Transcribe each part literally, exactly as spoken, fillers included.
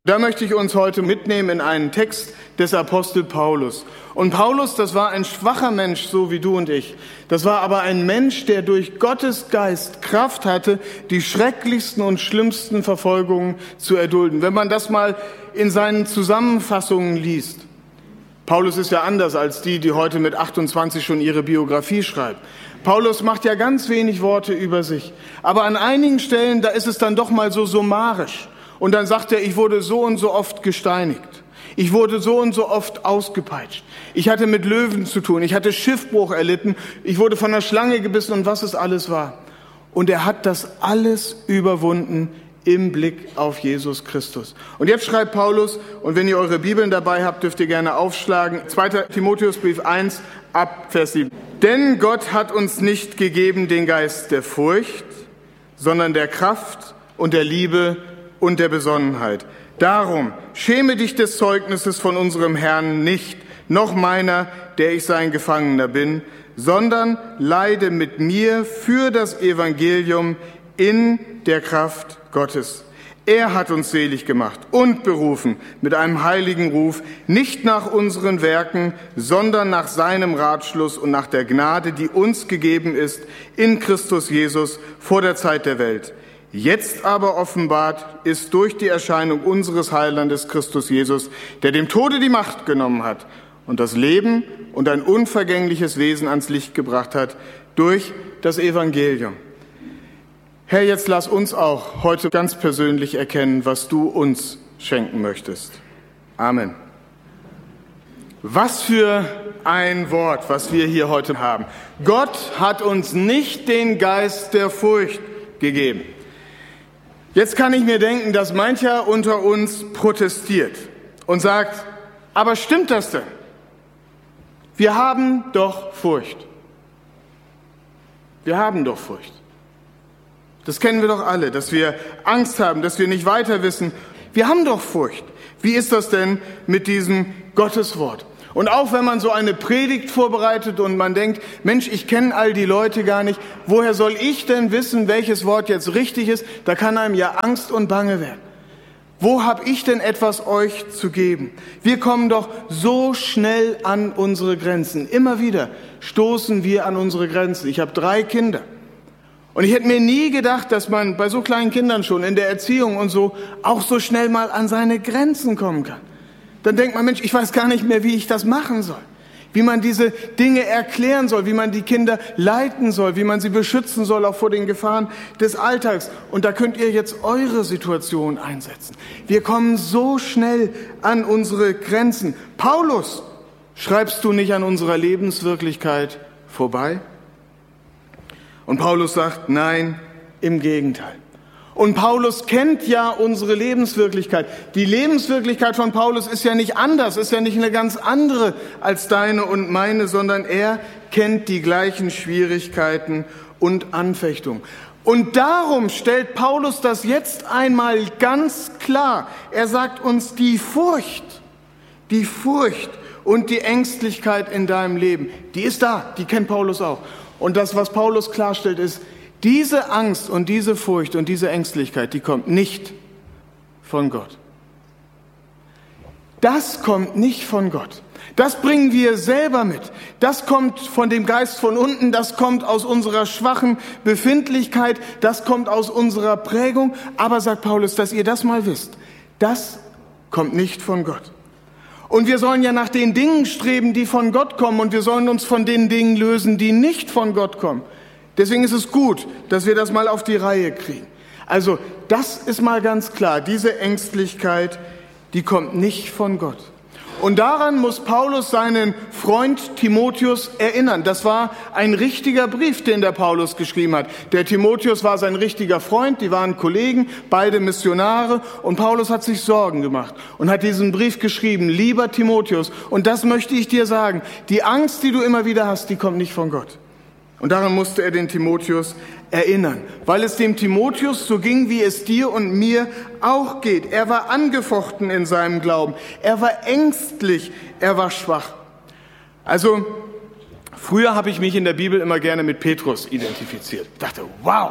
Da möchte ich uns heute mitnehmen in einen Text des Apostel Paulus. Und Paulus, das war ein schwacher Mensch, so wie du und ich. Das war aber ein Mensch, der durch Gottes Geist Kraft hatte, die schrecklichsten und schlimmsten Verfolgungen zu erdulden. Wenn man das mal in seinen Zusammenfassungen liest. Paulus ist ja anders als die, die heute mit achtundzwanzig schon ihre Biografie schreiben. Paulus macht ja ganz wenig Worte über sich. Aber an einigen Stellen, da ist es dann doch mal so summarisch. Und dann sagt er, ich wurde so und so oft gesteinigt. Ich wurde so und so oft ausgepeitscht. Ich hatte mit Löwen zu tun. Ich hatte Schiffbruch erlitten. Ich wurde von einer Schlange gebissen und was es alles war. Und er hat das alles überwunden im Blick auf Jesus Christus. Und jetzt schreibt Paulus, und wenn ihr eure Bibeln dabei habt, dürft ihr gerne aufschlagen, zweiter Timotheusbrief eins, ab Vers sieben. Denn Gott hat uns nicht gegeben den Geist der Furcht, sondern der Kraft und der Liebe und der Besonnenheit. Darum schäme dich des Zeugnisses von unserem Herrn nicht, noch meiner, der ich sein Gefangener bin, sondern leide mit mir für das Evangelium in der Kraft Gottes. Er hat uns selig gemacht und berufen mit einem heiligen Ruf, nicht nach unseren Werken, sondern nach seinem Ratschluss und nach der Gnade, die uns gegeben ist in Christus Jesus vor der Zeit der Welt. Jetzt aber offenbart ist durch die Erscheinung unseres Heilandes Christus Jesus, der dem Tode die Macht genommen hat und das Leben und ein unvergängliches Wesen ans Licht gebracht hat durch das Evangelium. Herr, jetzt lass uns auch heute ganz persönlich erkennen, was du uns schenken möchtest. Amen. Was für ein Wort, was wir hier heute haben. Gott hat uns nicht den Geist der Furcht gegeben. Jetzt kann ich mir denken, dass mancher unter uns protestiert und sagt, aber stimmt das denn? Wir haben doch Furcht. Wir haben doch Furcht. Das kennen wir doch alle, dass wir Angst haben, dass wir nicht weiter wissen. Wir haben doch Furcht. Wie ist das denn mit diesem Gotteswort? Und auch wenn man so eine Predigt vorbereitet und man denkt, Mensch, ich kenne all die Leute gar nicht, woher soll ich denn wissen, welches Wort jetzt richtig ist? Da kann einem ja Angst und Bange werden. Wo habe ich denn etwas euch zu geben? Wir kommen doch so schnell an unsere Grenzen. Immer wieder stoßen wir an unsere Grenzen. Ich habe drei Kinder. Und ich hätte mir nie gedacht, dass man bei so kleinen Kindern schon in der Erziehung und so auch so schnell mal an seine Grenzen kommen kann. Dann denkt man, Mensch, ich weiß gar nicht mehr, wie ich das machen soll. Wie man diese Dinge erklären soll, wie man die Kinder leiten soll, wie man sie beschützen soll, auch vor den Gefahren des Alltags. Und da könnt ihr jetzt eure Situation einsetzen. Wir kommen so schnell an unsere Grenzen. Paulus, schreibst du nicht an unserer Lebenswirklichkeit vorbei? Und Paulus sagt, nein, im Gegenteil. Und Paulus kennt ja unsere Lebenswirklichkeit. Die Lebenswirklichkeit von Paulus ist ja nicht anders, ist ja nicht eine ganz andere als deine und meine, sondern er kennt die gleichen Schwierigkeiten und Anfechtungen. Und darum stellt Paulus das jetzt einmal ganz klar. Er sagt uns, die Furcht, die Furcht und die Ängstlichkeit in deinem Leben, die ist da, die kennt Paulus auch. Und das, was Paulus klarstellt, ist, diese Angst und diese Furcht und diese Ängstlichkeit, die kommt nicht von Gott. Das kommt nicht von Gott. Das bringen wir selber mit. Das kommt von dem Geist von unten, das kommt aus unserer schwachen Befindlichkeit, das kommt aus unserer Prägung. Aber, sagt Paulus, dass ihr das mal wisst, das kommt nicht von Gott. Und wir sollen ja nach den Dingen streben, die von Gott kommen, und wir sollen uns von den Dingen lösen, die nicht von Gott kommen. Deswegen ist es gut, dass wir das mal auf die Reihe kriegen. Also, das ist mal ganz klar. Diese Ängstlichkeit, die kommt nicht von Gott. Und daran muss Paulus seinen Freund Timotheus erinnern. Das war ein richtiger Brief, den der Paulus geschrieben hat. Der Timotheus war sein richtiger Freund, die waren Kollegen, beide Missionare. Und Paulus hat sich Sorgen gemacht und hat diesen Brief geschrieben. Lieber Timotheus, und das möchte ich dir sagen, die Angst, die du immer wieder hast, die kommt nicht von Gott. Und daran musste er den Timotheus erinnern, weil es dem Timotheus so ging, wie es dir und mir auch geht. Er war angefochten in seinem Glauben, er war ängstlich, er war schwach. Also, früher habe ich mich in der Bibel immer gerne mit Petrus identifiziert. Ich dachte, wow,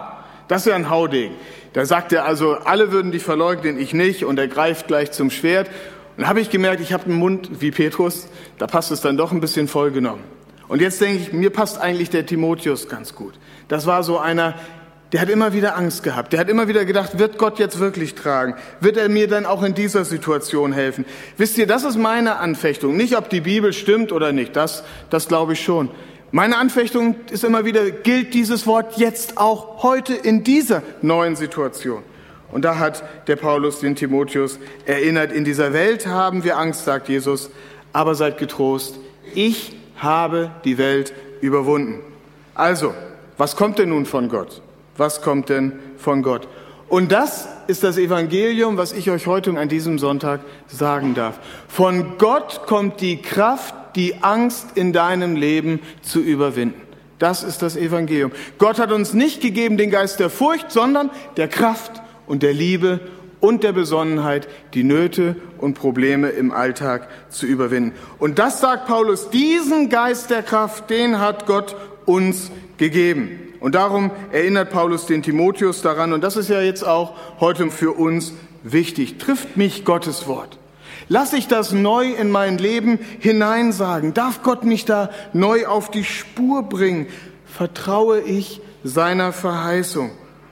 Das ist ja ein Haudegen. Da sagt er also, alle würden dich verleugnen, ich nicht, und er greift gleich zum Schwert. Und da habe ich gemerkt, ich habe einen Mund wie Petrus, da passt es dann doch ein bisschen voll genommen. Und jetzt denke ich, mir passt eigentlich der Timotheus ganz gut. Das war so einer, der hat immer wieder Angst gehabt. Der hat immer wieder gedacht, wird Gott jetzt wirklich tragen? Wird er mir dann auch in dieser Situation helfen? Wisst ihr, das ist meine Anfechtung. Nicht, ob die Bibel stimmt oder nicht, das, das glaube ich schon. Meine Anfechtung ist immer wieder, gilt dieses Wort jetzt auch heute in dieser neuen Situation? Und da hat der Paulus den Timotheus erinnert, in dieser Welt haben wir Angst, sagt Jesus, aber seid getrost, ich habe die Welt überwunden. Also, was kommt denn nun von Gott? Was kommt denn von Gott? Und das ist das Evangelium, was ich euch heute an diesem Sonntag sagen darf. Von Gott kommt die Kraft, die Angst in deinem Leben zu überwinden. Das ist das Evangelium. Gott hat uns nicht gegeben den Geist der Furcht, sondern der Kraft und der Liebe und der Besonnenheit, die Nöte und Probleme im Alltag zu überwinden. Und das sagt Paulus, diesen Geist der Kraft, den hat Gott uns gegeben. Und darum erinnert Paulus den Timotheus daran, und das ist ja jetzt auch heute für uns wichtig. Trifft mich Gottes Wort? Lass ich das neu in mein Leben hineinsagen? Darf Gott mich da neu auf die Spur bringen? Vertraue ich seiner Verheißung?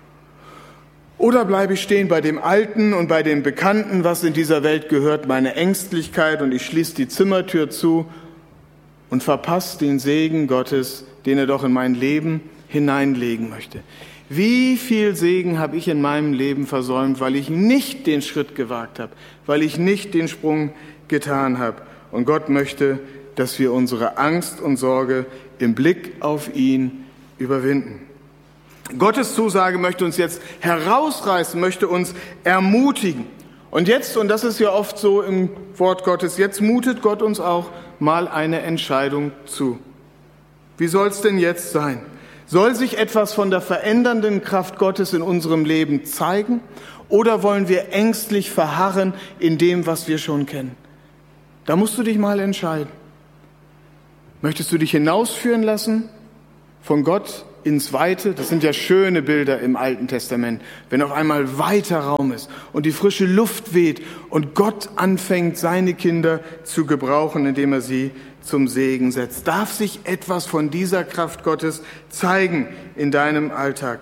Oder bleibe ich stehen bei dem Alten und bei dem Bekannten, was in dieser Welt gehört, meine Ängstlichkeit, und ich schließe die Zimmertür zu und verpasse den Segen Gottes, den er doch in mein Leben hineinlegen möchte? Wie viel Segen habe ich in meinem Leben versäumt, weil ich nicht den Schritt gewagt habe, weil ich nicht den Sprung getan habe? Und Gott möchte, dass wir unsere Angst und Sorge im Blick auf ihn überwinden. Gottes Zusage möchte uns jetzt herausreißen, möchte uns ermutigen. Und jetzt, und das ist ja oft so im Wort Gottes, jetzt mutet Gott uns auch mal eine Entscheidung zu. Wie soll es denn jetzt sein? Soll sich etwas von der verändernden Kraft Gottes in unserem Leben zeigen? Oder wollen wir ängstlich verharren in dem, was wir schon kennen? Da musst du dich mal entscheiden. Möchtest du dich hinausführen lassen von Gott ins Weite? Das sind ja schöne Bilder im Alten Testament, wenn auf einmal weiter Raum ist und die frische Luft weht und Gott anfängt, seine Kinder zu gebrauchen, indem er sie zum Segen setzt. Darf sich etwas von dieser Kraft Gottes zeigen in deinem Alltag?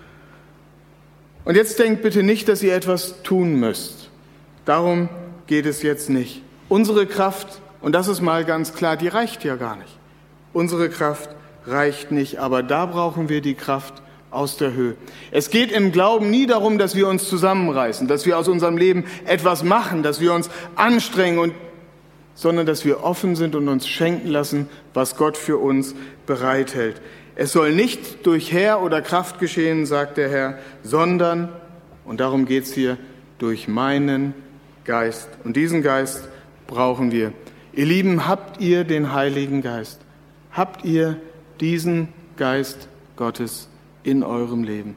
Und jetzt denkt bitte nicht, dass ihr etwas tun müsst. Darum geht es jetzt nicht. Unsere Kraft, und das ist mal ganz klar, die reicht ja gar nicht. Unsere Kraft reicht nicht, aber da brauchen wir die Kraft aus der Höhe. Es geht im Glauben nie darum, dass wir uns zusammenreißen, dass wir aus unserem Leben etwas machen, dass wir uns anstrengen, und, sondern dass wir offen sind und uns schenken lassen, was Gott für uns bereithält. Es soll nicht durch Heer oder Kraft geschehen, sagt der Herr, sondern, und darum geht es hier, durch meinen Geist. Und diesen Geist brauchen wir. Ihr Lieben, habt ihr den Heiligen Geist? Habt ihr diesen Geist Gottes in eurem Leben?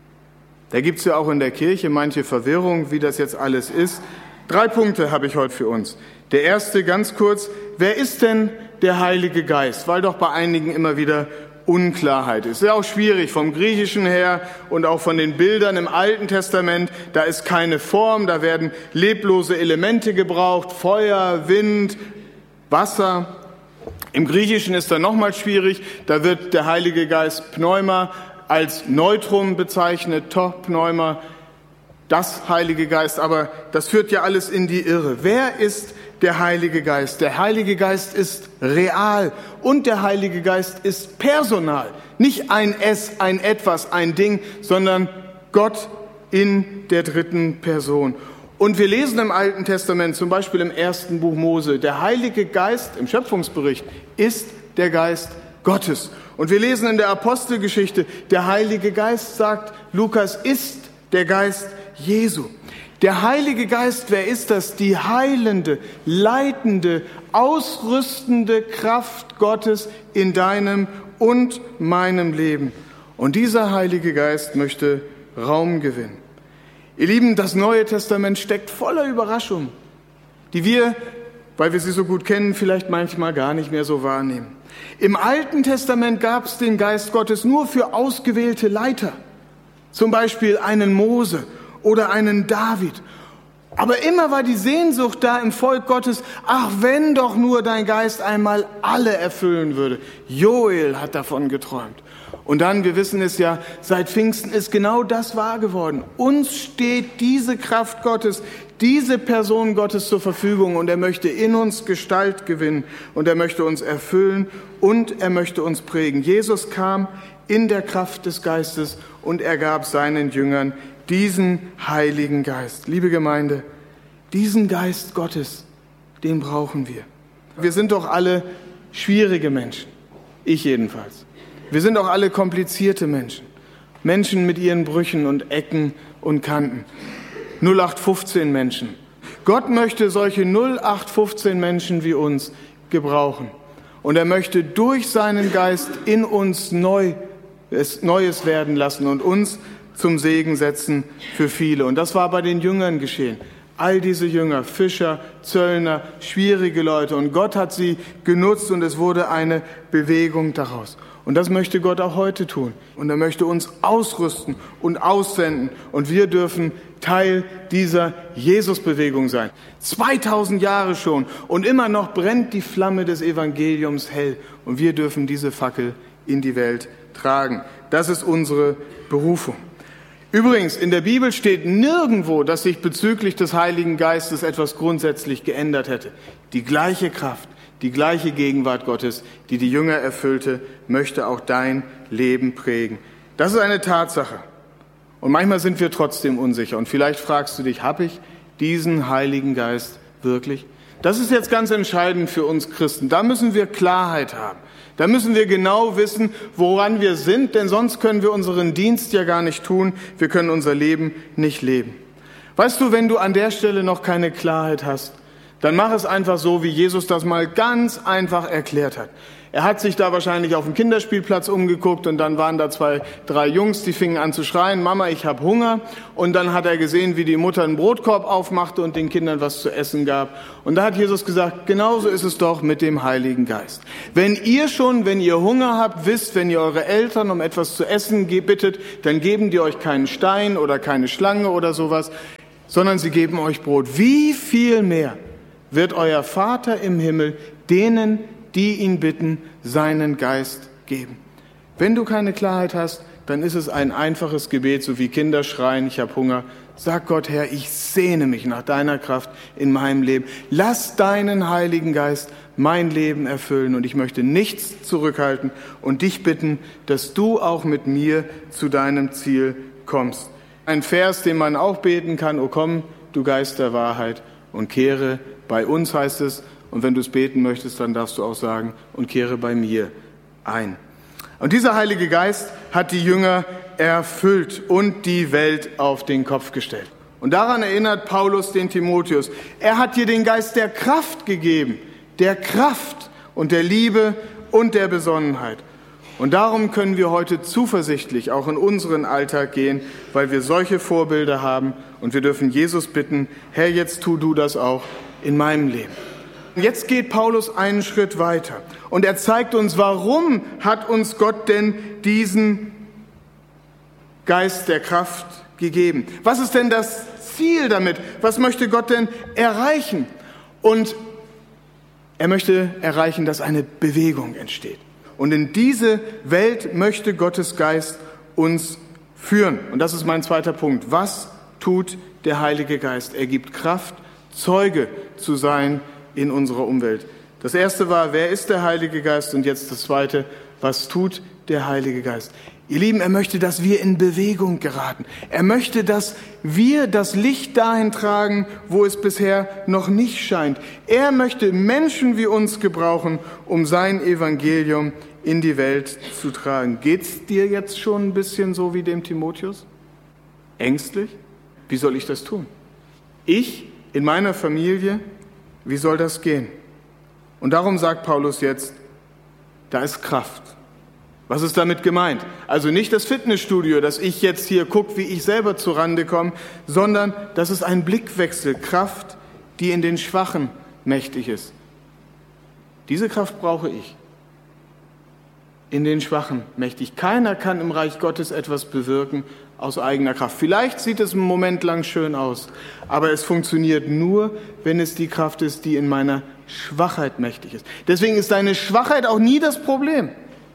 Da gibt es ja auch in der Kirche manche Verwirrung, wie das jetzt alles ist. Drei Punkte habe ich heute für uns. Der erste, ganz kurz, wer ist denn der Heilige Geist? Weil doch bei einigen immer wieder Unklarheit ist. Ja, auch schwierig vom Griechischen her und auch von den Bildern im Alten Testament. Da ist keine Form, da werden leblose Elemente gebraucht, Feuer, Wind, Wasser. Im Griechischen ist da nochmal schwierig, da wird der Heilige Geist Pneuma als Neutrum bezeichnet, to Pneuma, das Heilige Geist, aber das führt ja alles in die Irre. Wer ist der Heilige Geist? Der Heilige Geist ist real und der Heilige Geist ist personal. Nicht ein Es, ein Etwas, ein Ding, sondern Gott in der dritten Person. Und wir lesen im Alten Testament, zum Beispiel im ersten Buch Mose, der Heilige Geist im Schöpfungsbericht ist der Geist Gottes. Und wir lesen in der Apostelgeschichte, der Heilige Geist, sagt Lukas, ist der Geist Jesu. Der Heilige Geist, wer ist das? Die heilende, leitende, ausrüstende Kraft Gottes in deinem und meinem Leben. Und dieser Heilige Geist möchte Raum gewinnen. Ihr Lieben, das Neue Testament steckt voller Überraschungen, die wir, weil wir sie so gut kennen, vielleicht manchmal gar nicht mehr so wahrnehmen. Im Alten Testament gab es den Geist Gottes nur für ausgewählte Leiter. Zum Beispiel einen Mose oder einen David. Aber immer war die Sehnsucht da im Volk Gottes, ach, wenn doch nur dein Geist einmal alle erfüllen würde. Joel hat davon geträumt. Und dann, wir wissen es ja, seit Pfingsten ist genau das wahr geworden. Uns steht diese Kraft Gottes, diese Person Gottes zur Verfügung und er möchte in uns Gestalt gewinnen und er möchte uns erfüllen und er möchte uns prägen. Jesus kam in der Kraft des Geistes und er gab seinen Jüngern diesen Heiligen Geist. Liebe Gemeinde, diesen Geist Gottes, den brauchen wir. Wir sind doch alle schwierige Menschen, ich jedenfalls. Wir sind auch alle komplizierte Menschen, Menschen mit ihren Brüchen und Ecken und Kanten. null acht fünfzehn Menschen. Gott möchte solche null acht fünfzehn Menschen wie uns gebrauchen. Und er möchte durch seinen Geist in uns neu, es Neues werden lassen und uns zum Segen setzen für viele. Und das war bei den Jüngern geschehen. All diese Jünger, Fischer, Zöllner, schwierige Leute. Und Gott hat sie genutzt und es wurde eine Bewegung daraus. Und das möchte Gott auch heute tun. Und er möchte uns ausrüsten und aussenden. Und wir dürfen Teil dieser Jesus-Bewegung sein. zweitausend Jahre schon. Und immer noch brennt die Flamme des Evangeliums hell. Und wir dürfen diese Fackel in die Welt tragen. Das ist unsere Berufung. Übrigens, in der Bibel steht nirgendwo, dass sich bezüglich des Heiligen Geistes etwas grundsätzlich geändert hätte. Die gleiche Kraft, die gleiche Gegenwart Gottes, die die Jünger erfüllte, möchte auch dein Leben prägen. Das ist eine Tatsache. Und manchmal sind wir trotzdem unsicher. Und vielleicht fragst du dich, habe ich diesen Heiligen Geist wirklich? Das ist jetzt ganz entscheidend für uns Christen. Da müssen wir Klarheit haben. Da müssen wir genau wissen, woran wir sind, denn sonst können wir unseren Dienst ja gar nicht tun. Wir können unser Leben nicht leben. Weißt du, wenn du an der Stelle noch keine Klarheit hast, dann mach es einfach so, wie Jesus das mal ganz einfach erklärt hat. Er hat sich da wahrscheinlich auf dem Kinderspielplatz umgeguckt und dann waren da zwei, drei Jungs, die fingen an zu schreien, Mama, ich habe Hunger. Und dann hat er gesehen, wie die Mutter einen Brotkorb aufmachte und den Kindern was zu essen gab. Und da hat Jesus gesagt, genauso ist es doch mit dem Heiligen Geist. Wenn ihr schon, wenn ihr Hunger habt, wisst, wenn ihr eure Eltern um etwas zu essen bittet, dann geben die euch keinen Stein oder keine Schlange oder sowas, sondern sie geben euch Brot. Wie viel mehr wird euer Vater im Himmel denen, die ihn bitten, seinen Geist geben. Wenn du keine Klarheit hast, dann ist es ein einfaches Gebet, so wie Kinder schreien, ich habe Hunger. Sag Gott, Herr, ich sehne mich nach deiner Kraft in meinem Leben. Lass deinen Heiligen Geist mein Leben erfüllen und ich möchte nichts zurückhalten und dich bitten, dass du auch mit mir zu deinem Ziel kommst. Ein Vers, den man auch beten kann, O komm, du Geist der Wahrheit und kehre, bei uns heißt es, und wenn du es beten möchtest, dann darfst du auch sagen, und kehre bei mir ein. Und dieser Heilige Geist hat die Jünger erfüllt und die Welt auf den Kopf gestellt. Und daran erinnert Paulus den Timotheus. Er hat dir den Geist der Kraft gegeben, der Kraft und der Liebe und der Besonnenheit. Und darum können wir heute zuversichtlich auch in unseren Alltag gehen, weil wir solche Vorbilder haben und wir dürfen Jesus bitten, Herr, jetzt tu du das auch in meinem Leben. Jetzt geht Paulus einen Schritt weiter und er zeigt uns, warum hat uns Gott denn diesen Geist der Kraft gegeben? Was ist denn das Ziel damit? Was möchte Gott denn erreichen? Und er möchte erreichen, dass eine Bewegung entsteht. Und in diese Welt möchte Gottes Geist uns führen. Und das ist mein zweiter Punkt. Was tut der Heilige Geist? Er gibt Kraft, Zeuge zu sein in unserer Umwelt. Das erste war, wer ist der Heilige Geist? Und jetzt das zweite, was tut der Heilige Geist? Ihr Lieben, er möchte, dass wir in Bewegung geraten. Er möchte, dass wir das Licht dahin tragen, wo es bisher noch nicht scheint. Er möchte Menschen wie uns gebrauchen, um sein Evangelium in die Welt zu tragen. Geht's dir jetzt schon ein bisschen so wie dem Timotheus? Ängstlich? Wie soll ich das tun? Ich in meiner Familie, wie soll das gehen? Und darum sagt Paulus jetzt, da ist Kraft. Was ist damit gemeint? Also nicht das Fitnessstudio, dass ich jetzt hier gucke, wie ich selber zurande komme, sondern das ist ein Blickwechsel, Kraft, die in den Schwachen mächtig ist. Diese Kraft brauche ich. In den Schwachen mächtig. Keiner kann im Reich Gottes etwas bewirken, aus eigener Kraft. Vielleicht sieht es einen Moment lang schön aus, aber es funktioniert nur, wenn es die Kraft ist, die in meiner Schwachheit mächtig ist. Deswegen ist deine Schwachheit auch nie das Problem,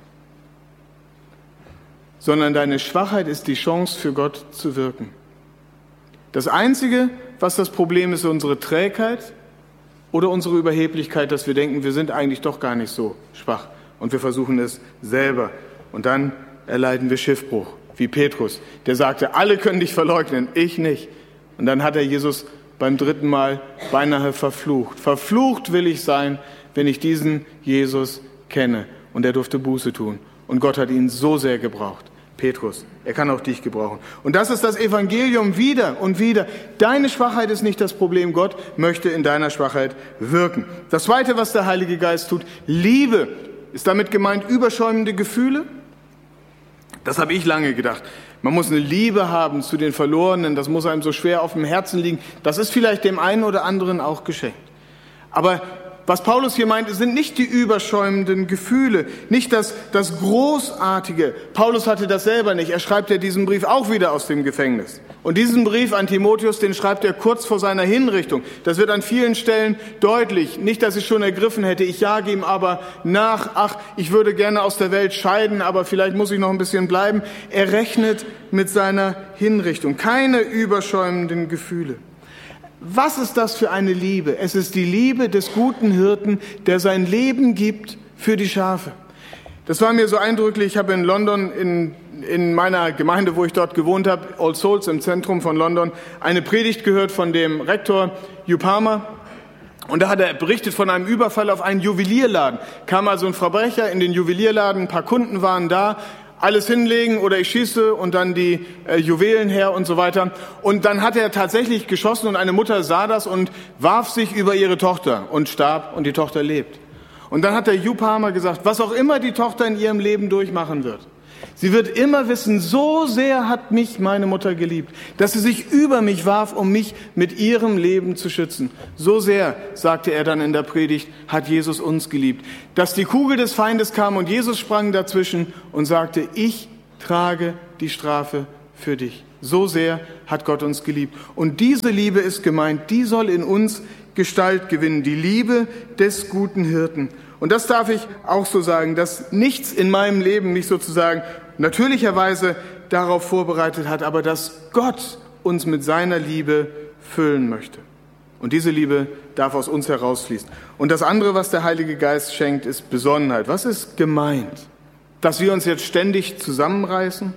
sondern deine Schwachheit ist die Chance für Gott zu wirken. Das Einzige, was das Problem ist, ist unsere Trägheit oder unsere Überheblichkeit, dass wir denken, wir sind eigentlich doch gar nicht so schwach und wir versuchen es selber. Und dann erleiden wir Schiffbruch, wie Petrus, der sagte, alle können dich verleugnen, ich nicht. Und dann hat er Jesus beim dritten Mal beinahe verflucht. Verflucht will ich sein, wenn ich diesen Jesus kenne. Und er durfte Buße tun. Und Gott hat ihn so sehr gebraucht. Petrus, er kann auch dich gebrauchen. Und das ist das Evangelium wieder und wieder. Deine Schwachheit ist nicht das Problem. Gott möchte in deiner Schwachheit wirken. Das Zweite, was der Heilige Geist tut, Liebe. Ist damit gemeint überschäumende Gefühle? Das habe ich lange gedacht. Man muss eine Liebe haben zu den Verlorenen. Das muss einem so schwer auf dem Herzen liegen. Das ist vielleicht dem einen oder anderen auch geschenkt. Aber was Paulus hier meint, sind nicht die überschäumenden Gefühle, nicht das, das Großartige. Paulus hatte das selber nicht. Er schreibt ja diesen Brief auch wieder aus dem Gefängnis. Und diesen Brief an Timotheus, den schreibt er kurz vor seiner Hinrichtung. Das wird an vielen Stellen deutlich. Nicht, dass ich schon ergriffen hätte, ich jage ihm aber nach. Ach, ich würde gerne aus der Welt scheiden, aber vielleicht muss ich noch ein bisschen bleiben. Er rechnet mit seiner Hinrichtung. Keine überschäumenden Gefühle. Was ist das für eine Liebe? Es ist die Liebe des guten Hirten, der sein Leben gibt für die Schafe. Das war mir so eindrücklich. Ich habe in London, in, in meiner Gemeinde, wo ich dort gewohnt habe, All Souls im Zentrum von London, eine Predigt gehört von dem Rektor Hugh Palmer. Und da hat er berichtet von einem Überfall auf einen Juwelierladen. Kam also ein Verbrecher in den Juwelierladen, ein paar Kunden waren da, alles hinlegen oder ich schieße und dann die äh, Juwelen her und so weiter. Und dann hat er tatsächlich geschossen und eine Mutter sah das und warf sich über ihre Tochter und starb und die Tochter lebt. Und dann hat der Hugh Palmer gesagt, was auch immer die Tochter in ihrem Leben durchmachen wird, sie wird immer wissen, so sehr hat mich meine Mutter geliebt, dass sie sich über mich warf, um mich mit ihrem Leben zu schützen. So sehr, sagte er dann in der Predigt, hat Jesus uns geliebt, dass die Kugel des Feindes kam und Jesus sprang dazwischen und sagte, ich trage die Strafe für dich. So sehr hat Gott uns geliebt. Und diese Liebe ist gemeint, die soll in uns Gestalt gewinnen, die Liebe des guten Hirten. Und das darf ich auch so sagen, dass nichts in meinem Leben mich sozusagen natürlicherweise darauf vorbereitet hat, aber dass Gott uns mit seiner Liebe füllen möchte. Und diese Liebe darf aus uns herausfließen. Und das andere, was der Heilige Geist schenkt, ist Besonnenheit. Was ist gemeint? Dass wir uns jetzt ständig zusammenreißen?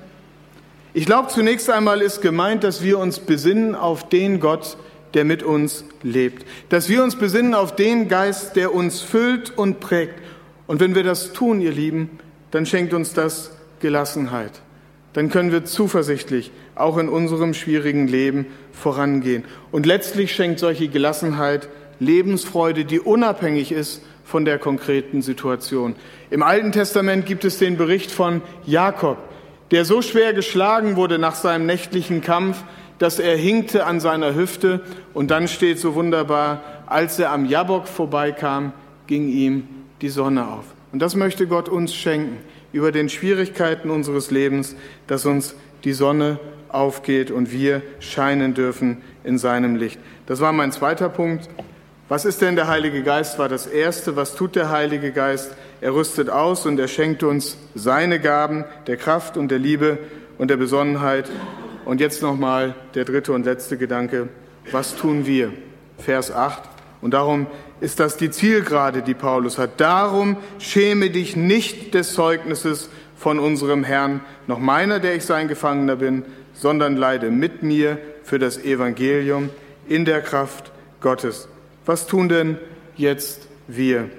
Ich glaube, zunächst einmal ist gemeint, dass wir uns besinnen auf den Gott, der mit uns lebt. Dass wir uns besinnen auf den Geist, der uns füllt und prägt. Und wenn wir das tun, ihr Lieben, dann schenkt uns das Gelassenheit. Dann können wir zuversichtlich auch in unserem schwierigen Leben vorangehen. Und letztlich schenkt solche Gelassenheit Lebensfreude, die unabhängig ist von der konkreten Situation. Im Alten Testament gibt es den Bericht von Jakob, der so schwer geschlagen wurde nach seinem nächtlichen Kampf, dass er hinkte an seiner Hüfte, und dann steht so wunderbar, als er am Jabbok vorbeikam, ging ihm die Sonne auf. Und das möchte Gott uns schenken, über den Schwierigkeiten unseres Lebens, dass uns die Sonne aufgeht und wir scheinen dürfen in seinem Licht. Das war mein zweiter Punkt. Was ist denn der Heilige Geist? War das Erste. Was tut der Heilige Geist? Er rüstet aus und er schenkt uns seine Gaben der Kraft und der Liebe und der Besonnenheit. Und jetzt nochmal der dritte und letzte Gedanke. Was tun wir? Vers acht. Und darum ist das die Zielgerade, die Paulus hat. Darum schäme dich nicht des Zeugnisses von unserem Herrn, noch meiner, der ich sein Gefangener bin, sondern leide mit mir für das Evangelium in der Kraft Gottes. Was tun denn jetzt wir?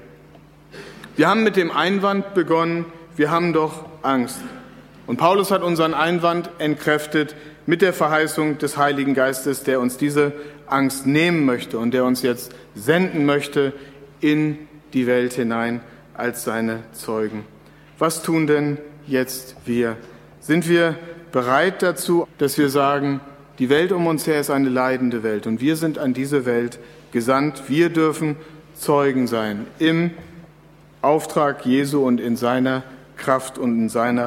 Wir haben mit dem Einwand begonnen, wir haben doch Angst. Und Paulus hat unseren Einwand entkräftet mit der Verheißung des Heiligen Geistes, der uns diese Angst nehmen möchte und der uns jetzt senden möchte in die Welt hinein als seine Zeugen. Was tun denn jetzt wir? Sind wir bereit dazu, dass wir sagen, die Welt um uns her ist eine leidende Welt und wir sind an diese Welt gesandt. Wir dürfen Zeugen sein im Auftrag Jesu und in seiner Kraft und in seiner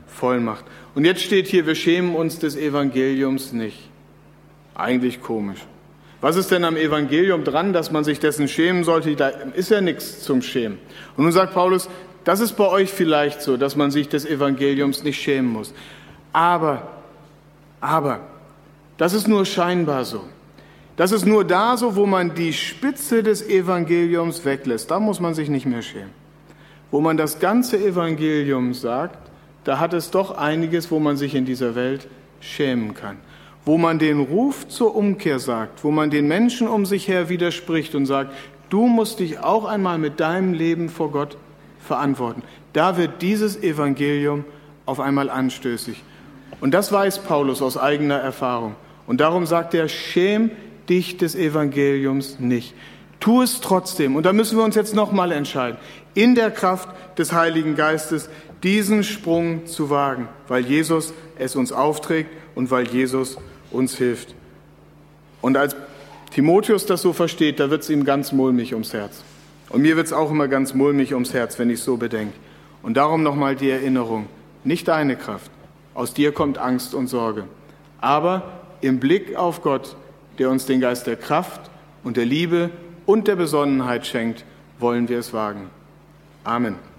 Vollmacht. Und jetzt steht hier, wir schämen uns des Evangeliums nicht. Eigentlich komisch. Was ist denn am Evangelium dran, dass man sich dessen schämen sollte? Da ist ja nichts zum Schämen. Und nun sagt Paulus, das ist bei euch vielleicht so, dass man sich des Evangeliums nicht schämen muss. Aber, aber, das ist nur scheinbar so. Das ist nur da so, wo man die Spitze des Evangeliums weglässt. Da muss man sich nicht mehr schämen. Wo man das ganze Evangelium sagt, da hat es doch einiges, wo man sich in dieser Welt schämen kann. Wo man den Ruf zur Umkehr sagt, wo man den Menschen um sich her widerspricht und sagt, du musst dich auch einmal mit deinem Leben vor Gott verantworten. Da wird dieses Evangelium auf einmal anstößig. Und das weiß Paulus aus eigener Erfahrung. Und darum sagt er, schäm dich des Evangeliums nicht. Tu es trotzdem. Und da müssen wir uns jetzt nochmal entscheiden, in der Kraft des Heiligen Geistes diesen Sprung zu wagen, weil Jesus es uns aufträgt und weil Jesus uns hilft. Und als Timotheus das so versteht, da wird es ihm ganz mulmig ums Herz. Und mir wird es auch immer ganz mulmig ums Herz, wenn ich es so bedenke. Und darum nochmal die Erinnerung, nicht deine Kraft, aus dir kommt Angst und Sorge. Aber im Blick auf Gott, der uns den Geist der Kraft und der Liebe und der Besonnenheit schenkt, wollen wir es wagen. Amen.